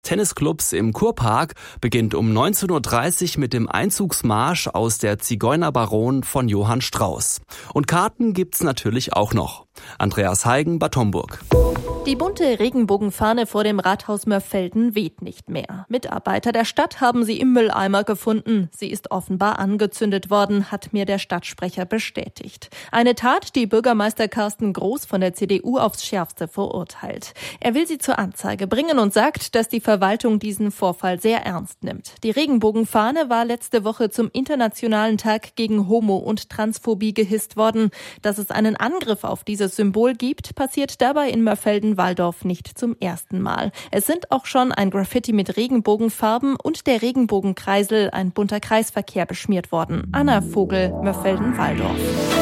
Tennisclubs im Kurpark beginnt um 19.30 Uhr mit dem Einzugsmarsch aus der Zigeunerbaron von Johann Strauß. Und Karten gibt's natürlich auch noch. Andreas Heigen, Bad Homburg. Die bunte Regenbogenfahne vor dem Rathaus Mörfelden weht nicht mehr. Mitarbeiter der Stadt haben sie im Mülleimer gefunden. Sie ist offenbar angezündet worden, hat mir der Stadtsprecher bestätigt. Eine Tat, die Bürgermeister Carsten Groß von der CDU aufs Schärfste verurteilt. Er will sie zur Anzeige bringen und sagt, dass die Verwaltung diesen Vorfall sehr ernst nimmt. Die Regenbogenfahne war letzte Woche zum Internationalen Tag gegen Homo- und Transphobie gehisst worden. Dass es einen Angriff auf dieses Symbol gibt, passiert dabei in Mörfelden-Walldorf nicht zum ersten Mal. Es sind auch schon ein Graffiti mit Regenbogenfarben und der Regenbogenkreisel, ein bunter Kreisverkehr, beschmiert worden. Anna Vogel, Mörfelden-Walldorf.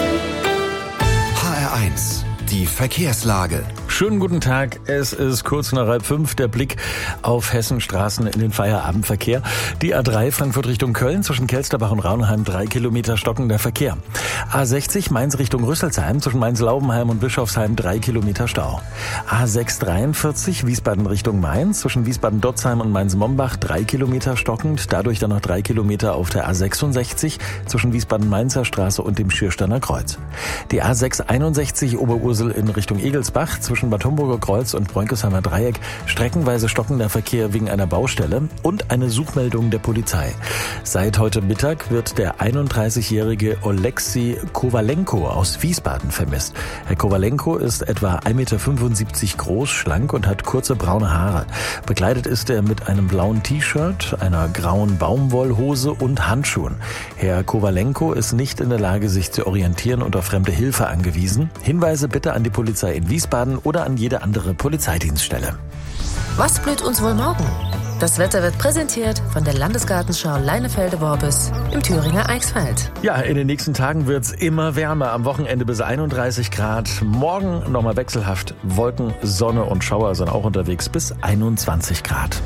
HR1, die Verkehrslage. Schönen guten Tag, es ist kurz nach 4:30, der Blick auf Hessenstraßen in den Feierabendverkehr. Die A3 Frankfurt Richtung Köln zwischen Kelsterbach und Raunheim 3 Kilometer stockender Verkehr. A60 Mainz Richtung Rüsselsheim zwischen Mainz-Laubenheim und Bischofsheim 3 Kilometer Stau. A6 43 Wiesbaden Richtung Mainz zwischen Wiesbaden-Dotzheim und Mainz-Mombach 3 Kilometer stockend, dadurch dann noch 3 Kilometer auf der A66 zwischen Wiesbaden-Mainzer Straße und dem Schiersteiner Kreuz. Die A6 61 Oberursel in Richtung Egelsbach zwischen Bad Homburger Kreuz und Bräunkelsheimer Dreieck streckenweise stockender Verkehr wegen einer Baustelle und eine Suchmeldung der Polizei. Seit heute Mittag wird der 31-jährige Oleksiy Kowalenko aus Wiesbaden vermisst. Herr Kowalenko ist etwa 1,75 Meter groß, schlank und hat kurze braune Haare. Bekleidet ist er mit einem blauen T-Shirt, einer grauen Baumwollhose und Handschuhen. Herr Kowalenko ist nicht in der Lage, sich zu orientieren und auf fremde Hilfe angewiesen. Hinweise bitte an die Polizei in Wiesbaden oder an jede andere Polizeidienststelle. Was blüht uns wohl morgen? Das Wetter wird präsentiert von der Landesgartenschau Leinefelde-Worbis im Thüringer Eichsfeld. Ja, in den nächsten Tagen wird's immer wärmer. Am Wochenende bis 31 Grad. Morgen nochmal wechselhaft. Wolken, Sonne und Schauer sind auch unterwegs bis 21 Grad.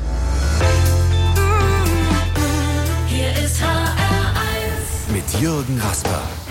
Hier ist HR1 mit Jürgen Rasper.